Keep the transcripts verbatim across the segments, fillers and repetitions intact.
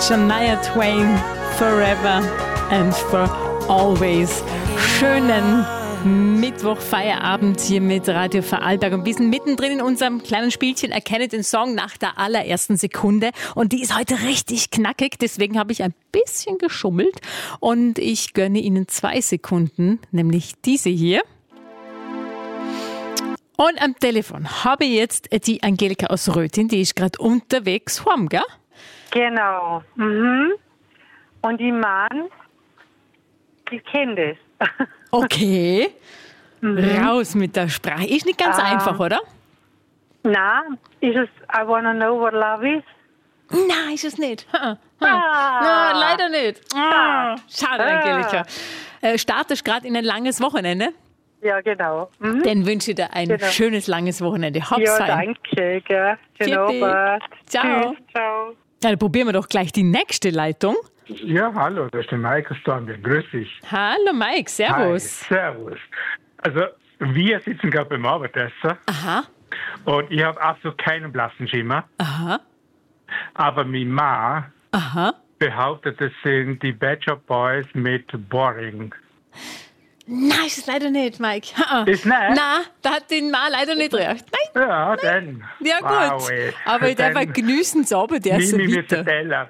Shania Twain, Forever and for Always. Schönen Mittwoch, Feierabend hier mit Radio Vorarlberg. Und wir sind mittendrin in unserem kleinen Spielchen Erkenne den Song nach der allerersten Sekunde. Und die ist heute richtig knackig, deswegen habe ich ein bisschen geschummelt. Und ich gönne Ihnen zwei Sekunden, nämlich diese hier. Und am Telefon habe ich jetzt die Angelika aus Röthin, die ist gerade unterwegs heim, gell? Genau. Mhm. Und die Mann, die kennt es. Okay. Mhm. Raus mit der Sprache. Ist nicht ganz Ah. einfach, oder? Na, ist es I Wanna Know What Love Is? Nein, ist es nicht. Ha, ha. Ah. Na, leider nicht. Ah, schade, Ah. Angelika. Äh, startest gerade in ein langes Wochenende. Ja, genau. Mhm. Dann wünsche ich dir ein Genau. schönes, langes Wochenende. Hab's Ja, fein. danke. Gell. Schönen Vierte. Abend. Ciao. Tschüss, ciao. Ja, dann probieren wir doch gleich die nächste Leitung. Ja, hallo, das ist der Mike aus Dornbirn. Grüß dich. Hallo Mike, servus. Hi, servus. Also, wir sitzen gerade beim Abendessen Aha, und ich habe absolut keinen blassen Schimmer. aha, Aber meine Ma aha. behauptet, das sind die Bad Shop Boys mit Boring. Nein, ist es leider nicht, Mike. Ha, Ist nicht? Nein, da hat den Mann leider nicht recht. Nein. Ja, dann. Ja gut, Wow, ey. aber ich darf Dann genießen zu Abend erst so nehme ich mir den weiter. Teller.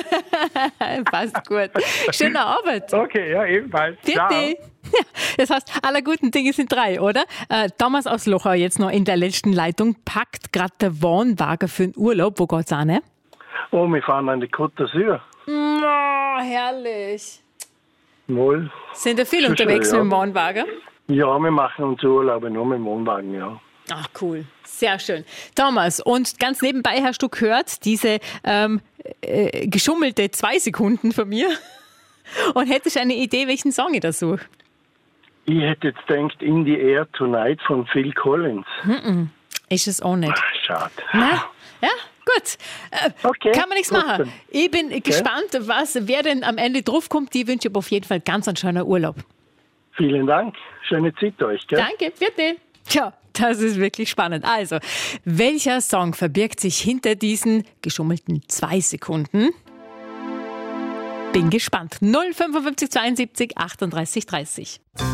Passt gut. Schöne Arbeit. Okay, ja, ebenfalls. Ciao. Vierte. Ja, das heißt, aller guten Dinge sind drei, oder? Äh, Thomas aus Lochau jetzt noch in der letzten Leitung. Packt gerade der Wohnwagen für den Urlaub. Wo geht's an, ne? Oh, wir fahren an die Côte d'Azur. Oh, herrlich. Wohl. Sind da viel Schon unterwegs schön, ja. mit dem Wohnwagen? Ja, wir machen uns Urlaube nur mit dem Wohnwagen, ja. Ach, cool. Sehr schön. Thomas, und ganz nebenbei hast du gehört, diese ähm, äh, geschummelte zwei Sekunden von mir. Und hättest du eine Idee, welchen Song ich da suche? Ich hätte jetzt gedacht, In the Air Tonight von Phil Collins. Ist es auch nicht. Ach, schade. Na? Ja, gut. Äh, Okay, kann man nichts gut machen. dann. Ich bin gespannt, was, wer denn am Ende draufkommt. Die wünsche ich aber auf jeden Fall ganz einen schönen Urlaub. Vielen Dank. Schöne Zeit euch, gell? Danke, bitte. Tja, das ist wirklich spannend. Also, welcher Song verbirgt sich hinter diesen geschummelten zwei Sekunden? Bin gespannt. null fünfundfünfzig zweiundsiebzig achtunddreißig dreißig.